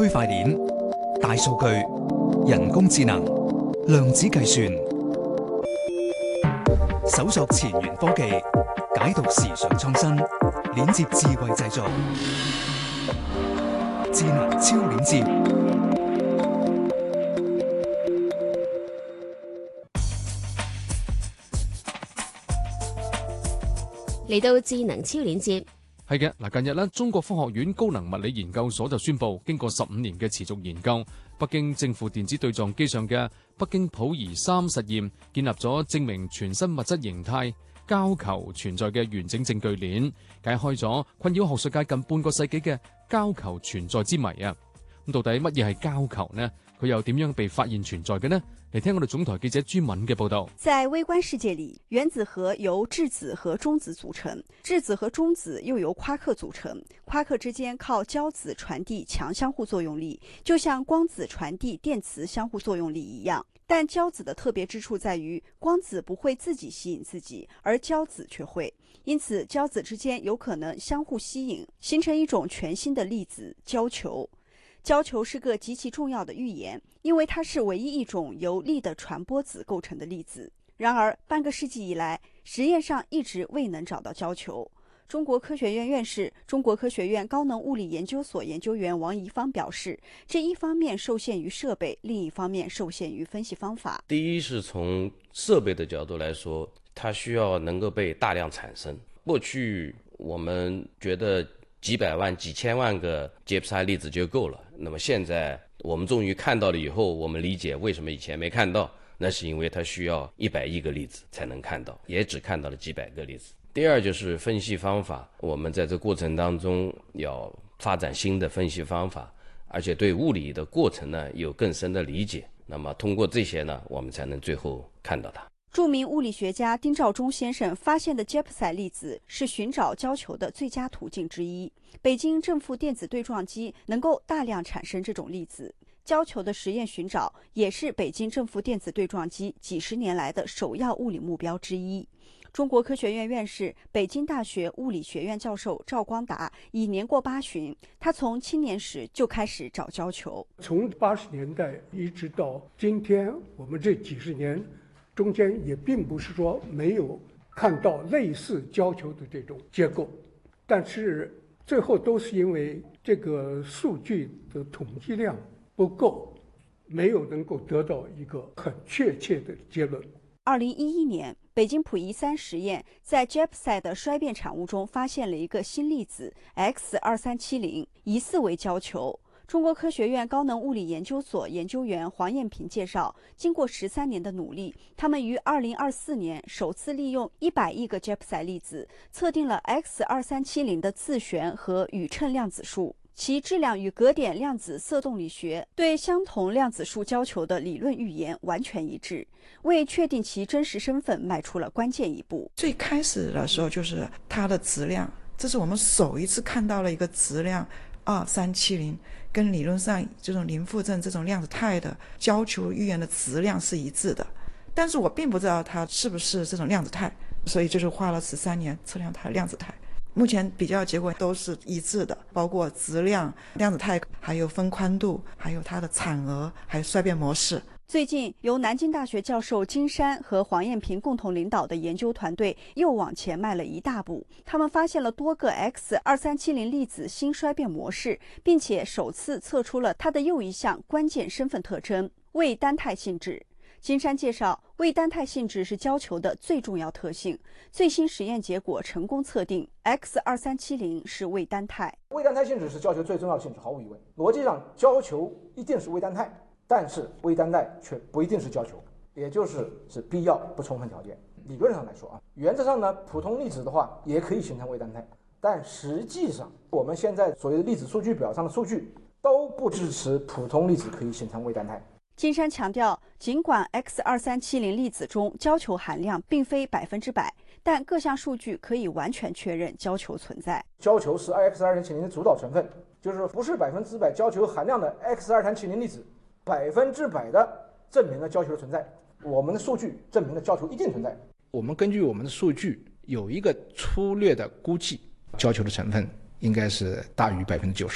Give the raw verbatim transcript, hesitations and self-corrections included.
區塊鏈、大數據、人工智能、量子計算，搜索前沿科技，解讀時尚創新，鏈接智慧製造，智能超鏈接。 嚟到智能超鏈接。 係嘅，嗱，近日咧，中國科學院高能物理研究所就宣布，經過十五年嘅持續研究，北京正負電子對撞機上嘅北京普儀三實驗，建立咗證明全新物質形態膠球存在嘅完整證據鏈，解開咗困擾學術界近半個世紀嘅膠球存在之謎啊！咁到底乜嘢係膠球呢？佢又點樣被發現存在嘅呢？嚟聽我哋總台記者朱敏嘅報道。 在微觀世界裡，原子核由質子和中子組成，質子和中子又由夸克組成，夸克之間靠膠子傳遞強相互作用力，就像光子傳遞電磁相互作用力一樣。但膠子的特別之處在於，光子不會自己吸引自己，而膠子卻會，因此膠子之間有可能相互吸引，形成一種全新的粒子膠球。膠球是個極其重要的預言，因為它是唯一一種由力的傳播子構成的粒子。然而，半個世紀以來，實驗上一直未能找到膠球。中國科學院院士、中國科學院高能物理研究所研究員王貽方表示，這一方面受限於設備，另一方面受限於分析方法。 第一是從設備的角度來說，它需要能夠被大量產生。過去我們覺得幾百萬、幾千萬個杰普賽粒子就夠了。那麼現在我們終於看到了以後，我們理解為什麼以前沒看到，那是因為它需要一百億個粒子才能看到，也只看到了幾百個粒子。第二就是分析方法，我們在這過程當中要發展新的分析方法，而且對物理的過程呢有更深的理解。那麼通過這些呢，我們才能最後看到它。 著名物理學家丁肇中先生發現的杰普賽粒子是尋找膠球的最佳途徑之一。北京正負電子對撞機能夠大量產生這種粒子，膠球的實驗尋找也是北京正負電子對撞機幾十年來的首要物理目標之一。中國科學院院士、北京大學物理學院教授趙光達已年過八旬，他從青年時就開始找膠球。 從八十年代一直到今天，我們這幾十年中間也並不是說沒有看到類似膠球的這種結構，但是最後都是因為這個數據的統計量不夠，沒有能夠得到一個很確切的結論。 二零一一年，北京普儀三實驗在杰普賽的衰變產物中發現了一個新粒子 X 二三七零，疑似為膠球。中國科學院高能物理研究所研究員黃彥平介紹，經過十三年的努力，他們於二零二四年首次利用一百億個杰普賽粒子，測定了 X 二三七零的自旋和宇稱量子數，其質量與格點量子色動力學對相同量子數膠球的理論預言完全一致，為確定其真實身份邁出了關鍵一步。 最開始的時候就是它的質量，這是我們首一次看到了一個質量二三七零，跟理論上這種零負振這種量子態的膠球預言的質量是一致的，但是我並不知道它是不是這種量子態，所以就是花了十三年測量它的量子態。目前比較結果都是一致的，包括質量、量子態，還有分寬度，還有它的產額，還有衰變模式。 最近，由南京大學教授金山和黃彥平共同領導的研究團隊又往前邁了一大步。他們發現了多個 X 二三七零粒子新衰變模式，並且首次測出了它的又一項關鍵身份特徵——偽單態性質。金山介紹，偽單態性質是膠球的最重要特性。最新實驗結果成功測定 X 二三七零是偽單態。 偽單態性質是膠球最重要的性質，毫無疑問。邏輯上，膠球一定是偽單態。但是偽單態卻不一定是膠球，也就是是必要不充分條件。理論上來說啊，原則上呢，普通粒子的話也可以形成偽單態，但實際上我們現在所謂的粒子數據表上的數據都不支持普通粒子可以形成偽單態。 金山強調，儘管 X 二三七零粒子中膠球含量並非百分之百，但各項數據可以完全確認膠球存在。 膠球是 X 二三七零的主導成分，就是不是百分之百膠球含量的 X 二三七零粒子。百分之百的證明了膠球的存在，我們的數據證明了膠球一定存在。 我們根據我們的數據有一個粗略的估計，膠球的成分應該是大於百分之九十。